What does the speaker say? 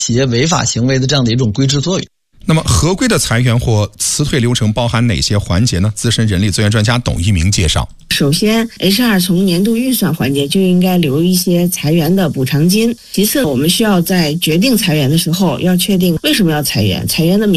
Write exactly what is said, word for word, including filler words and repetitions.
企业违法行为的这样的一种规制作用。 那么合规的裁员或辞退流程包含哪些环节呢？资深人力资源专家董一鸣介绍。 首先 H R 从年度预算环节就应该留一些裁员的补偿金。其次，我们需要在决定裁员的时候要确定为什么要裁员，裁员的